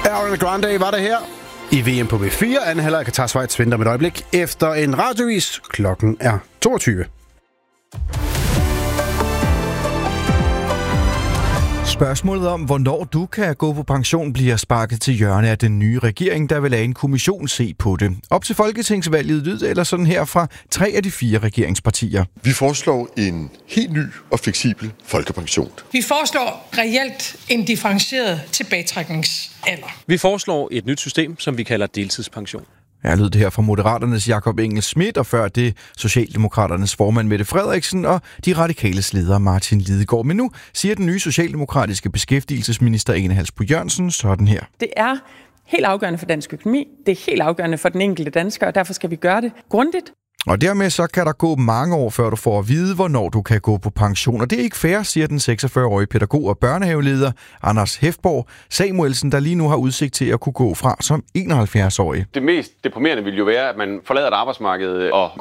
Ariana Grande var det her. I VM på V4, anden halvleg Qatar Schweiz venter med et øjeblik efter en radiovis. Klokken er 22. Spørgsmålet om, hvornår du kan gå på pension, bliver sparket til hjørne af den nye regering, der vil lade en kommission se på det. Op til folketingsvalget lyder eller sådan her fra 3 af de 4 regeringspartier. Vi foreslår en helt ny og fleksibel folkepension. Vi foreslår reelt en differentieret tilbagetrækningsalder. Vi foreslår et nyt system, som vi kalder deltidspension. Jeg lød det her fra Moderaternes Jakob Engel-Schmidt, og før det Socialdemokraternes formand Mette Frederiksen og de radikales leder Martin Lidegaard. Men nu siger den nye socialdemokratiske beskæftigelsesminister Ane Halsboe-Jørgensen sådan her. Det er helt afgørende for dansk økonomi, det er helt afgørende for den enkelte dansker, og derfor skal vi gøre det grundigt. Og dermed så kan der gå mange år, før du får at vide, hvornår du kan gå på pension. Og det er ikke fair, siger den 46-årige pædagog og børnehaveleder Anders Hefborg Samuelsen, der lige nu har udsigt til at kunne gå fra som 71-årig. Det mest deprimerende vil jo være, at man forlader et arbejdsmarked og